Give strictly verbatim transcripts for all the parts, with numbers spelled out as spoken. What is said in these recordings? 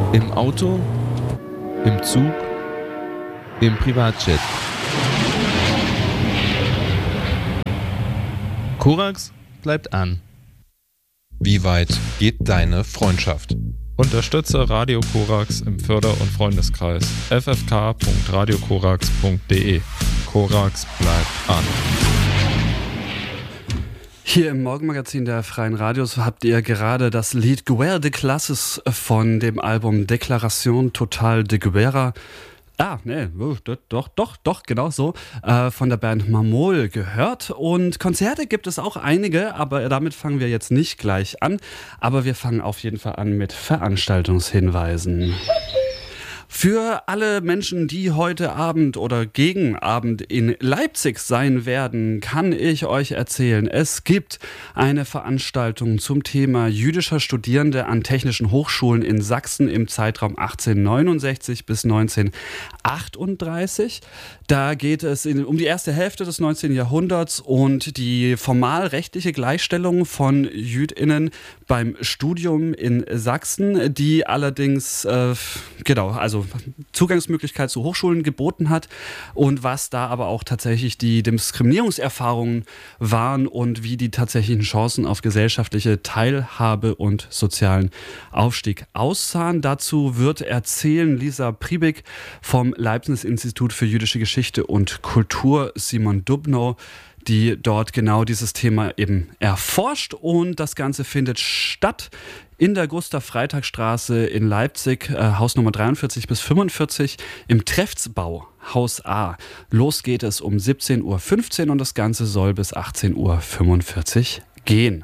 Im Auto, im Zug, im Privatjet. Korax bleibt an. Wie weit geht deine Freundschaft? Unterstütze Radio Korax im Förder- und Freundeskreis f f k punkt radio korax punkt d e. Korax bleibt an. Hier im Morgenmagazin der Freien Radios habt ihr gerade das Lied Guerre de Classes von dem Album Déclaration Totale de Guerre. Ah, ne, doch, doch, doch, genau so, äh, von der Band Mamol gehört. Und Konzerte gibt es auch einige, aber damit fangen wir jetzt nicht gleich an. Aber wir fangen auf jeden Fall an mit Veranstaltungshinweisen. Für alle Menschen, die heute Abend oder gegen Abend in Leipzig sein werden, kann ich euch erzählen, es gibt eine Veranstaltung zum Thema jüdischer Studierende an technischen Hochschulen in Sachsen im Zeitraum achtzehnhundertneunundsechzig bis neunzehnhundertachtunddreißig. Da geht es in, um die erste Hälfte des neunzehnten Jahrhunderts und die formal rechtliche Gleichstellung von JüdInnen beim Studium in Sachsen, die allerdings, äh, genau, also Zugangsmöglichkeit zu Hochschulen geboten hat und was da aber auch tatsächlich die Diskriminierungserfahrungen waren und wie die tatsächlichen Chancen auf gesellschaftliche Teilhabe und sozialen Aufstieg aussahen. Dazu wird erzählen Lisa Priebig vom Leibniz-Institut für jüdische Geschichte und Kultur, Simon Dubnow, die dort genau dieses Thema eben erforscht, und das Ganze findet statt in der Gustav-Freitag-Straße in Leipzig, äh, Haus Nummer dreiundvierzig bis fünfundvierzig im Treffsbau, Haus A. Los geht es um siebzehn Uhr fünfzehn und das Ganze soll bis achtzehn Uhr fünfundvierzig gehen.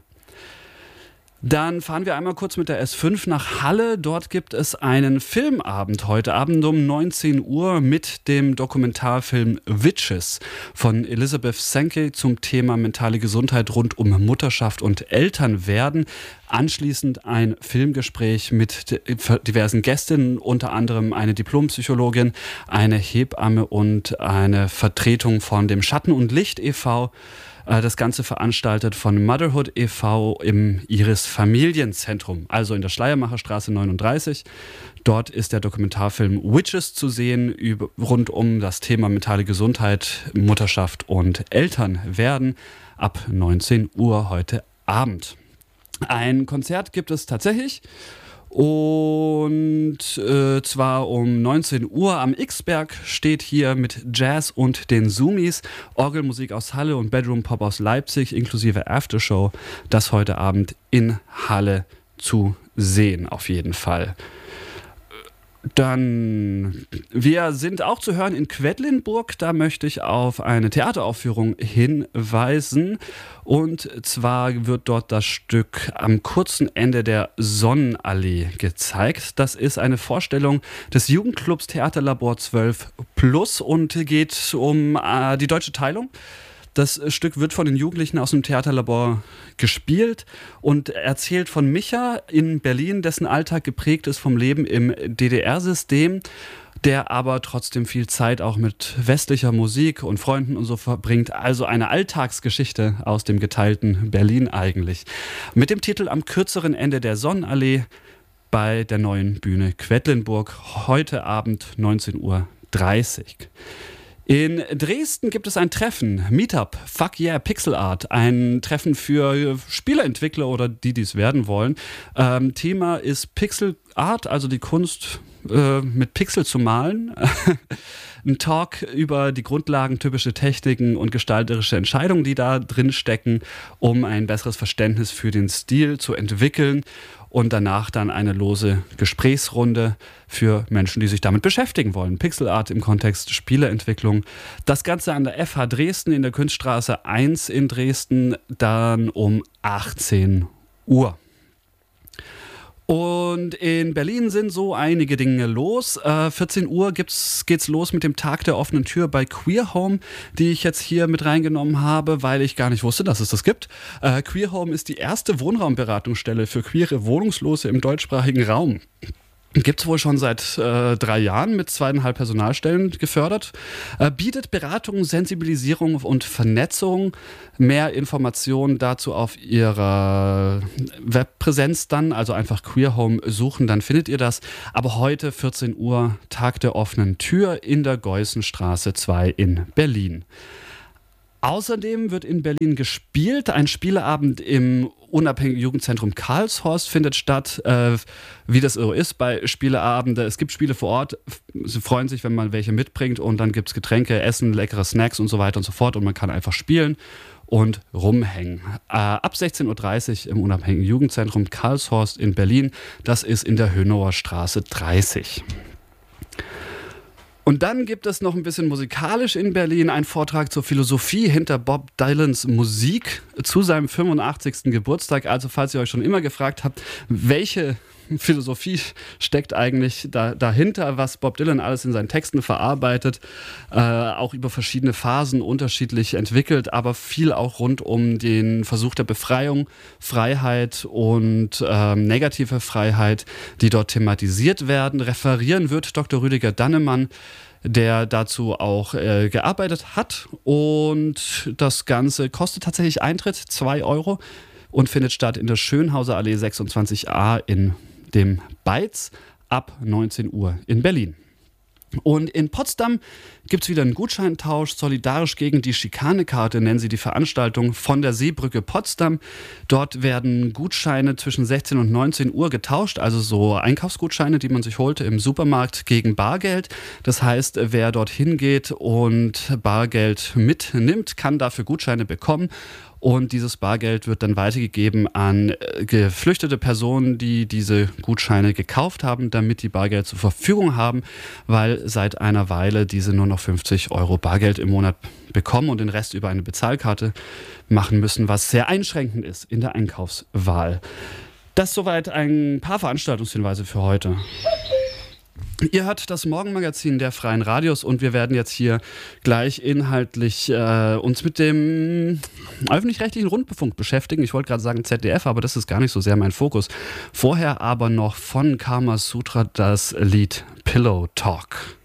Dann fahren wir einmal kurz mit der S fünf nach Halle. Dort gibt es einen Filmabend heute Abend um neunzehn Uhr mit dem Dokumentarfilm Witches von Elizabeth Sankey zum Thema mentale Gesundheit rund um Mutterschaft und Elternwerden. Anschließend ein Filmgespräch mit diversen Gästinnen, unter anderem eine Diplompsychologin, eine Hebamme und eine Vertretung von dem Schatten und Licht e V Das Ganze veranstaltet von Motherhood e V im Iris Familienzentrum, also in der Schleiermacherstraße neununddreißig. Dort ist der Dokumentarfilm Witches zu sehen, über, rund um das Thema mentale Gesundheit, Mutterschaft und Elternwerden ab neunzehn Uhr heute Abend. Ein Konzert gibt es tatsächlich. Und äh, zwar um neunzehn Uhr am X-Berg steht hier mit Jazz und den Zoomies Orgelmusik aus Halle und Bedroom Pop aus Leipzig inklusive Aftershow. Das heute Abend in Halle zu sehen, auf jeden Fall. Dann, wir sind auch zu hören in Quedlinburg. Da möchte ich auf eine Theateraufführung hinweisen. Und zwar wird dort das Stück Am kurzen Ende der Sonnenallee gezeigt. Das ist eine Vorstellung des Jugendclubs Theaterlabor zwölf plus und geht um äh, die deutsche Teilung. Das Stück wird von den Jugendlichen aus dem Theaterlabor gespielt und erzählt von Micha in Berlin, dessen Alltag geprägt ist vom Leben im D D R-System, der aber trotzdem viel Zeit auch mit westlicher Musik und Freunden und so verbringt. Also eine Alltagsgeschichte aus dem geteilten Berlin eigentlich. Mit dem Titel Am kürzeren Ende der Sonnenallee bei der Neuen Bühne Quedlinburg, heute Abend neunzehn Uhr dreißig. In Dresden gibt es ein Treffen, Meetup, Fuck Yeah Pixel Art, ein Treffen für Spieleentwickler oder die, die es werden wollen. Ähm, Thema ist Pixel Art, also die Kunst äh, mit Pixel zu malen. Ein Talk über die Grundlagen, typische Techniken und gestalterische Entscheidungen, die da drin stecken, um ein besseres Verständnis für den Stil zu entwickeln. Und danach dann eine lose Gesprächsrunde für Menschen, die sich damit beschäftigen wollen. Pixelart im Kontext Spieleentwicklung. Das Ganze an der F H Dresden in der Kunststraße eins in Dresden, dann um achtzehn Uhr. Und in Berlin sind so einige Dinge los. Äh, vierzehn Uhr gibt's, geht's los mit dem Tag der offenen Tür bei Queer Home, die ich jetzt hier mit reingenommen habe, weil ich gar nicht wusste, dass es das gibt. Äh, Queer Home ist die erste Wohnraumberatungsstelle für queere Wohnungslose im deutschsprachigen Raum. Gibt es wohl schon seit äh, drei Jahren mit zweieinhalb Personalstellen gefördert. Äh, bietet Beratung, Sensibilisierung und Vernetzung. Mehr Informationen dazu auf ihrer Webpräsenz dann, also einfach Queer Home suchen, dann findet ihr das. Aber heute vierzehn Uhr, Tag der offenen Tür in der Geußenstraße zwei in Berlin. Außerdem wird in Berlin gespielt. Ein Spieleabend im Unabhängigen Jugendzentrum Karlshorst findet statt. Äh, wie das so ist bei Spieleabenden. Es gibt Spiele vor Ort. Sie freuen sich, wenn man welche mitbringt. Und dann gibt es Getränke, Essen, leckere Snacks und so weiter und so fort. Und man kann einfach spielen und rumhängen. Äh, ab sechzehn Uhr dreißig im Unabhängigen Jugendzentrum Karlshorst in Berlin. Das ist in der Hönauer Straße dreißig. Und dann gibt es noch ein bisschen musikalisch in Berlin einen Vortrag zur Philosophie hinter Bob Dylans Musik zu seinem fünfundachtzigsten Geburtstag. Also falls ihr euch schon immer gefragt habt, welche Philosophie steckt eigentlich da, dahinter, was Bob Dylan alles in seinen Texten verarbeitet, äh, auch über verschiedene Phasen unterschiedlich entwickelt, aber viel auch rund um den Versuch der Befreiung, Freiheit und äh, negative Freiheit, die dort thematisiert werden. Referieren wird Doktor Rüdiger Dannemann, der dazu auch äh, gearbeitet hat, und das Ganze kostet tatsächlich Eintritt, zwei Euro, und findet statt in der Schönhauser Allee sechsundzwanzig a in dem Beiz ab neunzehn Uhr in Berlin. Und in Potsdam gibt es wieder einen Gutscheintausch, solidarisch gegen die Schikanekarte nennen sie die Veranstaltung von der Seebrücke Potsdam. Dort werden Gutscheine zwischen sechzehn und neunzehn Uhr getauscht, also so Einkaufsgutscheine, die man sich holte im Supermarkt, gegen Bargeld. Das heißt, wer dorthin geht und Bargeld mitnimmt, kann dafür Gutscheine bekommen. Und dieses Bargeld wird dann weitergegeben an geflüchtete Personen, die diese Gutscheine gekauft haben, damit die Bargeld zur Verfügung haben, weil seit einer Weile diese nur noch fünfzig Euro Bargeld im Monat bekommen und den Rest über eine Bezahlkarte machen müssen, was sehr einschränkend ist in der Einkaufswahl. Das soweit ein paar Veranstaltungshinweise für heute. Ihr hört das Morgenmagazin der Freien Radios und wir werden jetzt hier gleich inhaltlich äh, uns mit dem öffentlich-rechtlichen Rundfunk beschäftigen. Ich wollte gerade sagen Z D F, aber das ist gar nicht so sehr mein Fokus. Vorher aber noch von Kama Sutra das Lied Pillow Talk.